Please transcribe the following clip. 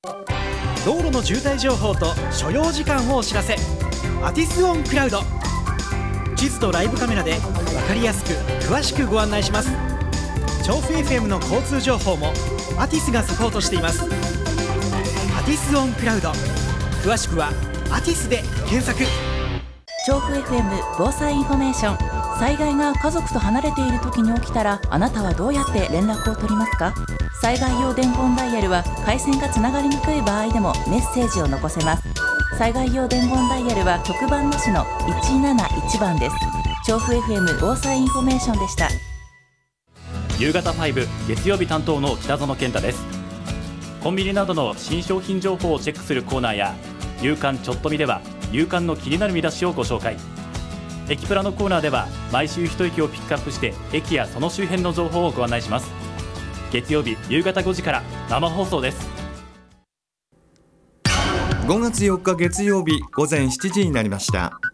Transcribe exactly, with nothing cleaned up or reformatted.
道路の渋滞情報と所要時間をお知らせ。アティスオンクラウド。地図とライブカメラで分かりやすく詳しくご案内します。調布 エフエム の交通情報もアティスがサポートしています。アティスオンクラウド、詳しくはアティスで検索。 調布 エフエム 防災インフォメーション。災害が家族と離れている時に起きたら、あなたはどうやって連絡を取りますか？災害用伝言ダイヤルは回線がつながりにくい場合でもメッセージを残せます。災害用伝言ダイヤルは特番なしのいちなないちばんです。調布 エフエム 防災インフォメーションでした。 夕方ファイブ月曜日担当の北園健太です。コンビニなどの新商品情報をチェックするコーナーや夕刊ちょっと見では夕刊の気になる見出しをご紹介。駅プラのコーナーでは毎週一駅をピックアップして駅やその周辺の情報をご案内します。月曜日夕方ごじから生放送です。 ごがつよっか月曜日午前しちじになりました。